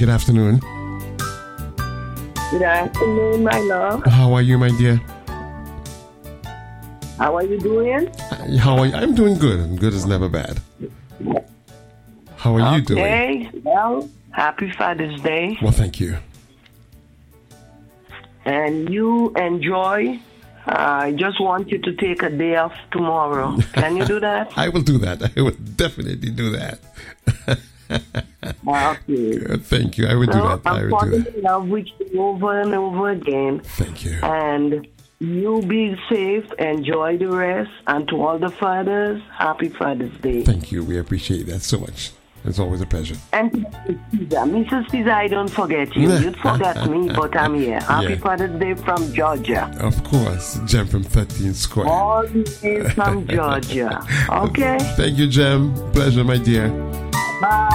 good afternoon. Good afternoon, my love. How are you, my dear? How are you doing? How are you? I'm doing good, and good is never bad. How are you doing? Okay, well, happy Father's Day. Well, thank you. And you enjoy. I just want you to take a day off tomorrow. Can you do that? I will do that. I will definitely do that. Okay. Thank you. I will do that. I I'm will do falling that. in love with you over and over again. Thank you. And you be safe, enjoy the rest, and to all the fathers, happy Father's Day. Thank you. We appreciate that so much. It's always a pleasure. And Mrs. Caesar, I don't forget you. You'd forget me, but I'm here. Happy Father's Day from Georgia. Of course. Jem from 13th Square. All the way from Georgia. Okay? Thank you, Jem. Pleasure, my dear. Bye.